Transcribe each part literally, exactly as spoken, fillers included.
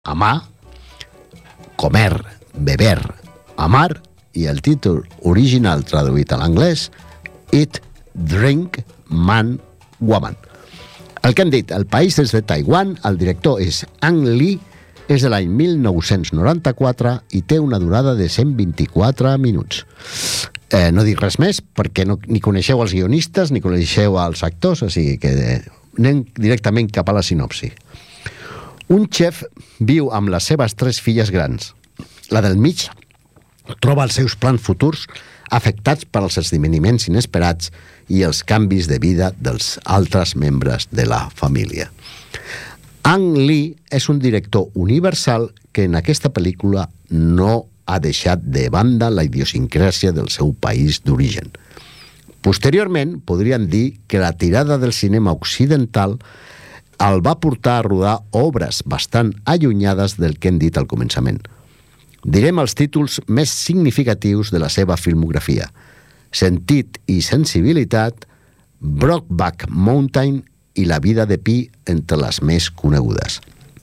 amar, comer, beber, amar, i el títol original traduït a l'anglès, Eat, Drink, Man, Woman. El que hem dit, el país és de Taiwan, el director és Ang Lee, és de l'any mil nou-cents noranta-quatre i té una durada de cent vint-i-quatre minuts. Eh, no dic res més perquè no, ni coneixeu els guionistes ni coneixeu els actors, o sigui que anem directament cap a la sinopsi. Un xef viu amb les seves tres filles grans. La del mig troba els seus plans futurs afectats per els esdeveniments inesperats i els canvis de vida dels altres membres de la família. Ang Lee és un director universal que en aquesta pel·lícula no ha deixat de banda la idiosincràsia del seu país d'origen. Posteriorment, podríem dir que la tirada del cinema occidental el va portar a rodar obres bastant allunyades del que hem dit al començament. Direm els títols més significatius de la seva filmografia: Sentit i sensibilitat, Brokeback Mountain i La vida de Pi, entre les més conegudes.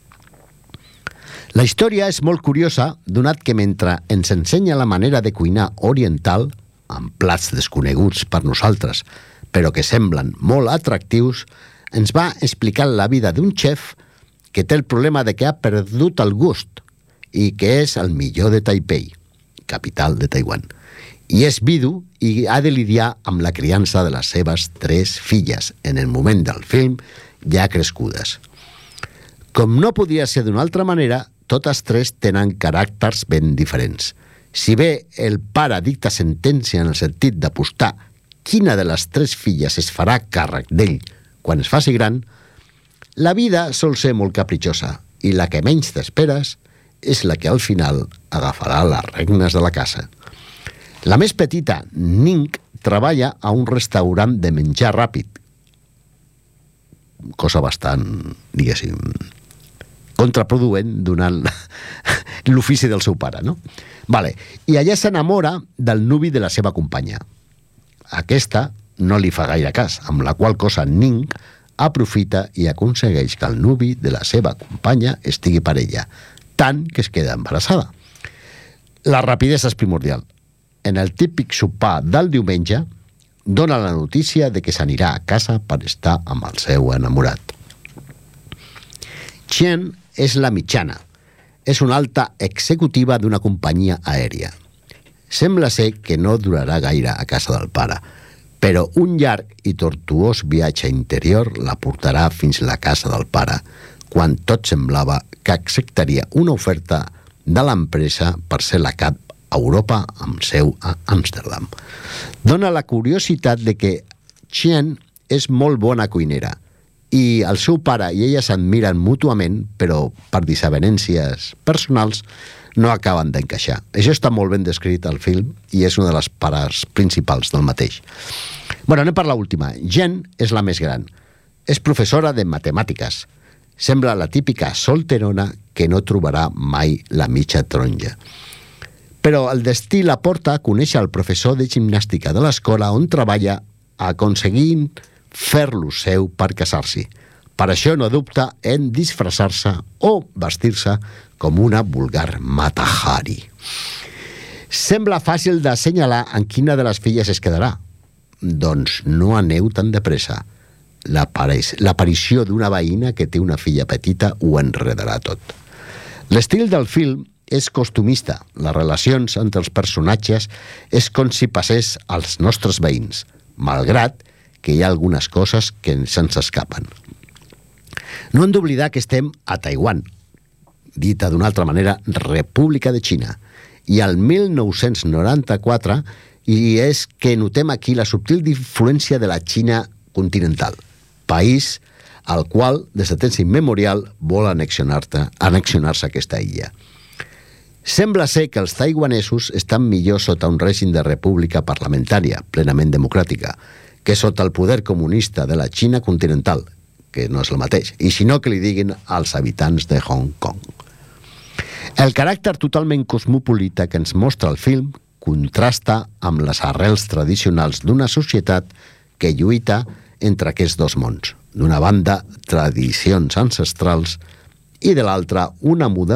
La història és molt curiosa, donat que mentre ens ensenya la manera de cuinar oriental, amb plats desconeguts per nosaltres, però que semblen molt atractius, ens va explicant la vida d'un xef que té el problema de que ha perdut el gust i que és el millor de Taipei, capital de Taiwan, i és vidu i ha de lidiar amb la criança de les seves tres filles, en el moment del film ja crescudes. Com no podia ser d'una altra manera, totes tres tenen caràcters ben diferents. Si bé el pare dicta sentència en el sentit d'apostar quina de les tres filles es farà càrrec d'ell quan es faci gran, la vida sol ser molt capritxosa i la que menys t'esperes és la que al final agafarà les regnes de la casa. La més petita, Ning, treballa a un restaurant de menjar ràpid, cosa bastant, diguéssim, contraproduent donant l'ofici del seu pare, no? Vale. I allà s'enamora del nuvi de la seva companya. Aquesta no li fa gaire cas, amb la qual cosa Ning aprofita i aconsegueix que el nuvi de la seva companya estigui per ella, tant que es queda embarassada. La rapidesa és primordial. En el típic sopar del diumenge, dona la notícia de que s'anirà a casa per estar amb el seu enamorat. Chen és la mitjana. És una alta executiva d'una companyia aèria. Sembla ser que no durarà gaire a casa del pare, però un llarg i tortuós viatge interior la portarà fins a la casa del pare, quan tot semblava que acceptaria una oferta de l'empresa per ser la cap a Europa amb seu a Amsterdam. Dona la curiositat de que Chen és molt bona cuinera i el seu pare i ella s'admiren mútuament, però per desavenències personals no acaben d'encaixar. Això està molt ben descrit al film i és una de les parts principals del mateix. Bueno, anem per l'última. Jen és la més gran. És professora de matemàtiques. Sembla la típica solterona que no trobarà mai la mitja taronja. Però el destí la porta a conèixer el professor de gimnàstica de l'escola on treballa, aconseguint fer-lo seu per casar-s'hi. Per això no dubta en disfressar-se o vestir-se com una vulgar Mata-Hari. Sembla fàcil d'assenyalar en quina de les filles es quedarà. Doncs no aneu tan de pressa. L'aparició d'una veïna que té una filla petita ho enredarà tot. L'estil del film és costumista. Les relacions entre els personatges és com si passés als nostres veïns, malgrat que hi ha algunes coses que se'ns escapen. No hem d'oblidar que estem a Taiwan, dita d'una altra manera República de Xina, i al mil nou-cents noranta-quatre i és que notem aquí la subtil influència de la Xina continental, país al qual des de temps immemorial vol annexionar-se annexionar-se aquesta illa. Sembla ser que els taiwanesos estan millor sota un règim de república parlamentària, plenament democràtica, que sota el poder comunista de la Xina continental, que no és el mateix, i si no que li diguin als habitants de Hong Kong. El caràcter totalment cosmopolita que ens mostra el film contrasta amb les arrels tradicionals d'una societat que lluita entre aquests dos mons. D'una banda, tradicions ancestrals i de l'altra una model